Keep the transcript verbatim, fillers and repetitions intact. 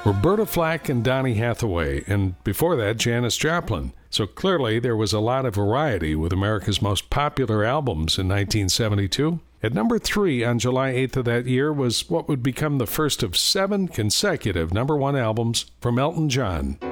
Roberta Flack and Donny Hathaway, and before that, Janis Joplin. So clearly there was a lot of variety with America's most popular albums in nineteen seventy-two. At number three on July eighth of that year was what would become the first of seven consecutive number one albums from Elton John.